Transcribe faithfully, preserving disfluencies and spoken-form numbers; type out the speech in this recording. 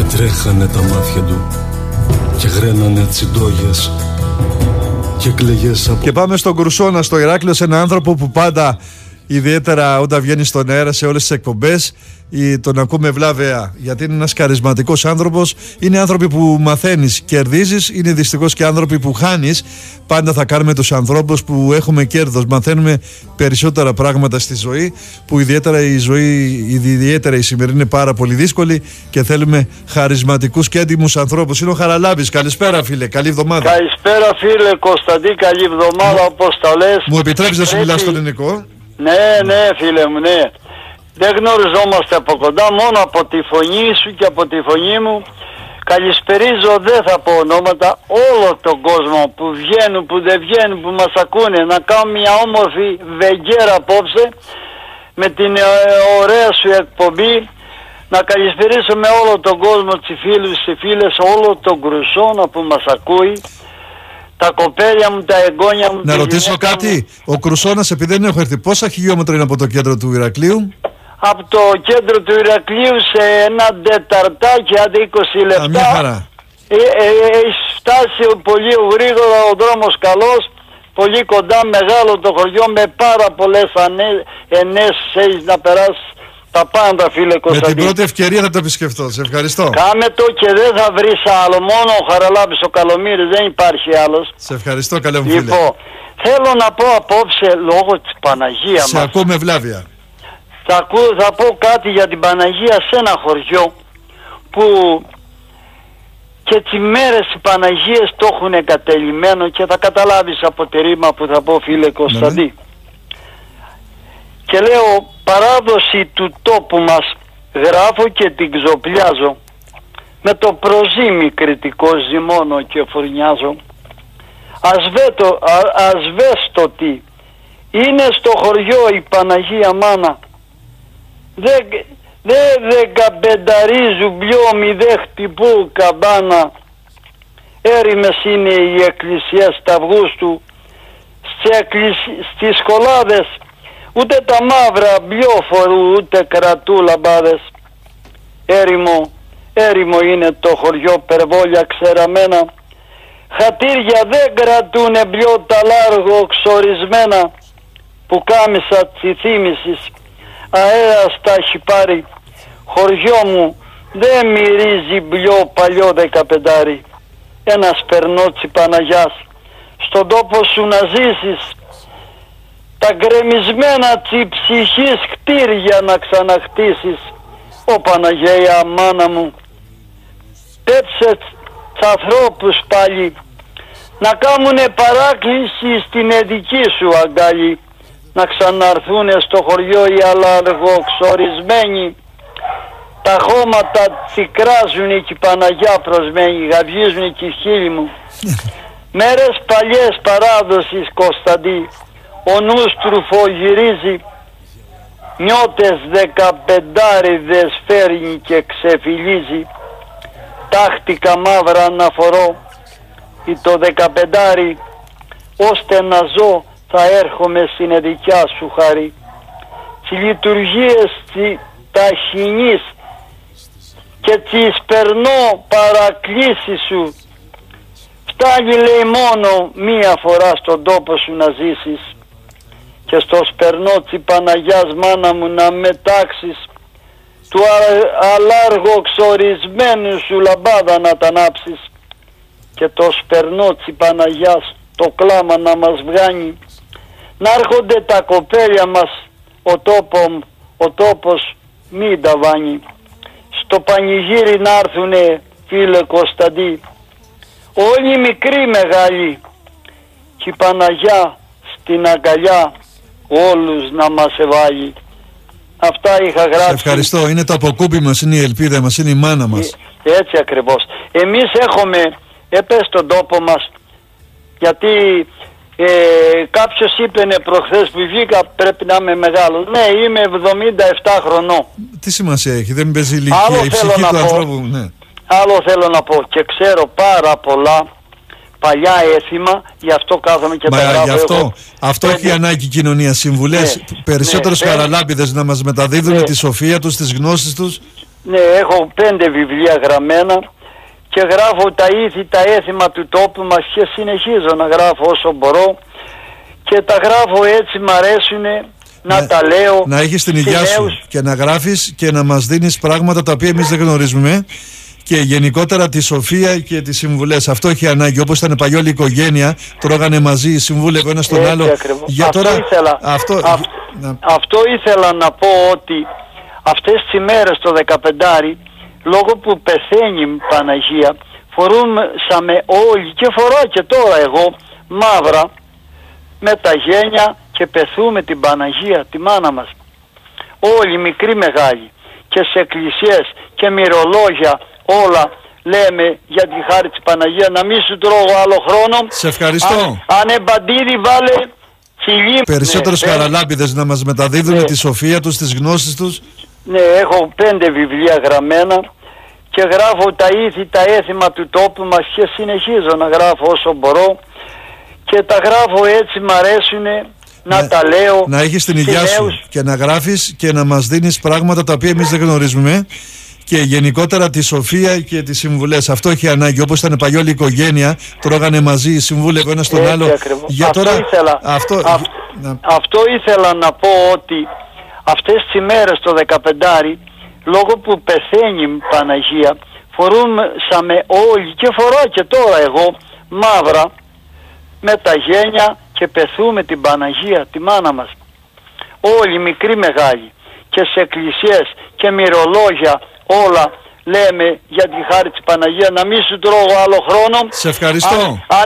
Τρέχανε τα μάτια του και γραίνανε τσιντόγιες και κλαιγές από... Και πάμε στον Κρουσόνα, στο Ηράκλειο, σε έναν άνθρωπο που πάντα, ιδιαίτερα όταν βγαίνει στον αέρα σε όλες τις εκπομπές, τον ακούμε βλάβαια, γιατί είναι ένας καρισματικός άνθρωπος. Είναι άνθρωποι που μαθαίνεις, κερδίζεις. Είναι δυστυχώς και άνθρωποι που χάνεις. Πάντα θα κάνουμε τους ανθρώπους που έχουμε κέρδος. Μαθαίνουμε περισσότερα πράγματα στη ζωή, που ιδιαίτερα η ζωή, ιδιαίτερα η σημερινή, είναι πάρα πολύ δύσκολη και θέλουμε χαρισματικούς και έντιμους ανθρώπους. Είναι ο Χαραλάμπης. Καλησπέρα, φίλε, καλή εβδομάδα. Καλησπέρα, φίλε Κωνσταντή, καλή εβδομάδα, όπως τα λες. Μου επιτρέπεις να σου μιλάς στον ελληνικό? Ναι, ναι, φίλε μου, ναι. Δεν γνωριζόμαστε από κοντά, μόνο από τη φωνή σου και από τη φωνή μου. Καλησπερίζω, δεν θα πω ονόματα, όλο τον κόσμο που βγαίνουν, που δεν βγαίνουν, που μας ακούνε. Να κάνουμε μια όμορφη βεγγέρα απόψε με την ε, ωραία σου εκπομπή. Να καλησπερίσω με όλο τον κόσμο, τις φίλους, τις φίλες, όλο τον Κρουσόνα που μας ακούει. Τα κοπέλια μου, τα εγγόνια μου. Να ρωτήσω κάτι, μου. Ο Κρουσόνας, επειδή δεν έχω έρθει, πόσα χιλιόμετρα είναι από το κέντρο του Ηρακλείου? Από το κέντρο του Ηρακλείου σε ένα τεταρτάκι, άντε είκοσι λεπτά. Α, μια χαρά. Ε, ε, έχει φτάσει πολύ γρήγορα, ο δρόμος καλός, πολύ κοντά, μεγάλο το χωριό, με πάρα πολλές ενέσεις έχεις να περάσεις τα πάντα, φίλε Κωνσταντή. Με την πρώτη ευκαιρία θα το επισκεφτώ, σε ευχαριστώ. Κάμε το και δεν θα βρεις άλλο, μόνο ο Χαραλάμπης, ο Καλομύρης, δεν υπάρχει άλλος. Σε ευχαριστώ, καλέ μου φίλε. Λοιπόν, θέλω να πω απόψε, λόγω της Παναγίας σε μας. Σε ακούω με βλάβεια. Θα, ακού, θα πω κάτι για την Παναγία σε ένα χωριό που και τις μέρες οι Παναγίες το έχουν εγκατελειμμένο, και θα καταλάβεις από τη ρήμα που θα πω, φίλε Κωνσταντή. Ναι. Και λέω, παράδοση του τόπου μας γράφω και την ξοπλιάζω, με το προζύμι κριτικό ζυμώνω και φουρνιάζω. Ασβέτο, α, ασβέστοτη είναι στο χωριό η Παναγία Μάνα. Δεν δε, δεκαπενταρίζουν πλιόμοι, δε χτυπού καμπάνα. Έρημες είναι οι εκκλησίες τα Αυγούστου. Στις σχολάδες ούτε τα μαύρα μπλιόφορου, ούτε κρατού λαμπάδες. Έρημο, έρημο είναι το χωριό, περβόλια ξεραμένα. Χατήρια δεν κρατούνε μπλιό τα λάργο ξορισμένα. Που κάμισα τσιθύμησης αέρας τα έχει πάρει. Χωριό μου δεν μυρίζει μπλιό παλιό δεκαπεντάρι. Ένας περνότσι Παναγιάς, στον τόπο σου να ζήσεις, τα γκρεμισμένα τσι ψυχής κτίρια να ξαναχτίσεις. Ω Παναγία μάνα μου, πέψε τ' ανθρώπους πάλι να κάνουνε παράκληση στην εδική σου αγκάλι, να ξαναρθούνε στο χωριό οι αλαργοξορισμένοι. Τα χώματα τσικράζουνε και η Παναγιά προσμένει, γαβγίζουνε και οι χείλη μου. Μέρες παλιές παράδοσης Κωνσταντή, ο νους τρουφογυρίζει, νιώτες δεκαπεντάριδες φέρνει και ξεφυλίζει. Τάχτηκα μαύρα αναφορώ ή το δεκαπεντάρι, ώστε να ζω θα έρχομαι στην εδικιά σου χάρη. Τις λειτουργίες ταχυνής και τις περνώ παρακλήσεις σου, φτάνει λέει μόνο μία φορά στον τόπο σου να ζήσεις, και στο σπερνό τσι Παναγιάς μάνα μου να μετάξεις, του αλάργο ξορισμένου σου λαμπάδα να τα ανάψεις, και το σπερνό τσι Παναγιάς το κλάμα να μας βγάνει, να έρχονται τα κοπέλια μας, ο, τόπο, ο τόπος μην τα βάνει. Στο πανηγύρι να έρθουνε, φίλε Κωνσταντή, όλοι μικροί μεγάλοι, και η Παναγιά στην αγκαλιά όλους να μας εβάλει. Αυτά είχα γράψει. Σε ευχαριστώ, είναι το αποκούμπι μας, είναι η ελπίδα μας, είναι η μάνα μας. Ε, έτσι ακριβώς. Εμείς έχουμε, έπες στον τόπο μας, γιατί ε, κάποιος είπαινε προχθές που βγήκα πρέπει να είμαι μεγάλος. Ναι, είμαι εβδομήντα επτά χρονών. Τι σημασία έχει, δεν παίζει ηλικία, η ψυχή του ανθρώπου, ναι. Άλλο θέλω να πω, και ξέρω πάρα πολλά παλιά έθιμα, γι' αυτό κάθομαι και Μα τα γράφω. Γι' αυτό, εγώ. αυτό έχει ε, ανάγκη η κοινωνία, συμβουλές, ναι, περισσότερους ναι, χαραλάμπηδες να μας μεταδίδουν ναι, τη σοφία τους, τις γνώσεις τους. Ναι, έχω πέντε βιβλία γραμμένα και γράφω τα ήθη, τα έθιμα του τόπου μας και συνεχίζω να γράφω όσο μπορώ και τα γράφω έτσι, μ' αρέσουνε να, να τα λέω. Να έχεις την υγειά σου και να γράφεις και να μας δίνεις πράγματα τα οποία εμείς δεν γνωρίζουμε και γενικότερα τη σοφία και τις συμβουλές. Αυτό έχει ανάγκη. Όπως ήταν παλιό η οικογένεια, τρώγανε μαζί, συμβούλευε ένα στον άλλο. Για αυτό, τώρα, ήθελα, αυτό... Α, να... αυτό ήθελα να πω ότι αυτές τις ημέρες το δεκαπεντάρι, λόγω που πεθαίνει η Παναγία, φορούσαμε όλοι και φορώ και τώρα εγώ μαύρα με τα γένια και πεθούμε την Παναγία, τη μάνα μας. Όλοι, μικροί μεγάλοι, και σε εκκλησίες και μυρολόγια όλα λέμε για τη χάρη της Παναγία, να μην σου τρώγω άλλο χρόνο. Σε ευχαριστώ. Αν, αν εμπαντήρι βάλε χιλί. Περισσότερους ναι, χαραλάμπηδες να μας μεταδίδουν ναι. τη σοφία τους, τις γνώσεις τους. Ναι, έχω πέντε βιβλία γραμμένα και γράφω τα ήθη, τα έθιμα του τόπου μας και συνεχίζω να γράφω όσο μπορώ και τα γράφω έτσι, μ' αρέσουνε να, να τα λέω. Να έχεις την υγειά σου και να γράφεις και να μας δίνεις πράγματα τα οποία εμείς δεν γνωρίζουμε και γενικότερα τη σοφία και τις συμβουλές. Αυτό έχει ανάγκη. Όπως ήταν παλιό η οικογένεια, τρώγανε μαζί, συμβούλευε ένα στον άλλο. Για αυτό τώρα, ήθελα, αυτό... Α, να... αυτό ήθελα να πω ότι αυτές τις ημέρες το δεκαπεντάρι, λόγω που πεθαίνει η Παναγία, φορούσαμε όλοι και φορώ και τώρα εγώ μαύρα με τα γένια και πεθούμε την Παναγία, τη μάνα μας. Όλοι, μικροί μεγάλοι, και σε εκκλησίες και μυρολόγια όλα λέμε για τη χάρη της Παναγία, να μην σου τρώγω άλλο χρόνο. Σε ευχαριστώ. Αν, αν